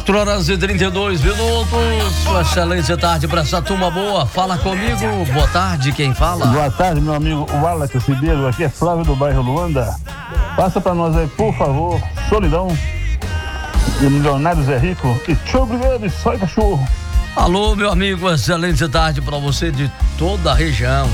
4h32. Uma excelente tarde para essa turma boa. Fala comigo. Boa tarde, quem fala? Boa tarde, meu amigo Wallace Ribeiro. Aqui é Flávio do bairro Luanda. Passa para nós aí, por favor, Solidão e Milionários é Rico e tchau, obrigado e sai cachorro. Alô, meu amigo, excelente tarde para você de toda a região.